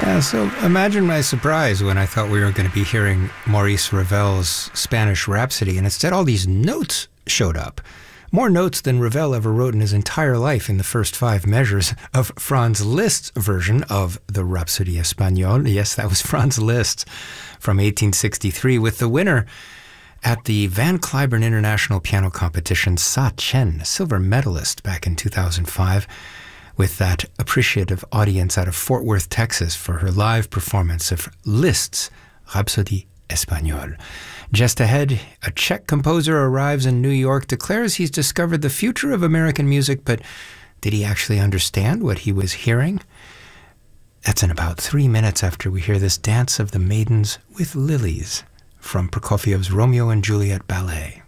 Yeah, so imagine my surprise when I thought we were going to be hearing Maurice Ravel's Spanish Rhapsody, and instead all these notes showed up. More notes than Ravel ever wrote in his entire life in the first 5 measures of Franz Liszt's version of the Rhapsody Espagnole. Yes, that was Franz Liszt from 1863, with the winner at the Van Cliburn International Piano Competition, Sa Chen, silver medalist back in 2005, with that appreciative audience out of Fort Worth, Texas, for her live performance of Liszt's Rhapsody Espagnole. Just ahead, a Czech composer arrives in New York, declares he's discovered the future of American music, but did he actually understand what he was hearing? That's in about 3 minutes after we hear this Dance of the Maidens with Lilies from Prokofiev's Romeo and Juliet Ballet.